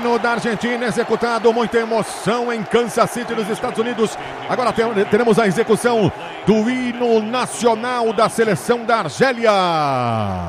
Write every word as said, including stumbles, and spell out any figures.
hino da Argentina executado, muita emoção em Kansas City, nos Estados Unidos. Agora teremos a execução do hino nacional da seleção da Argélia.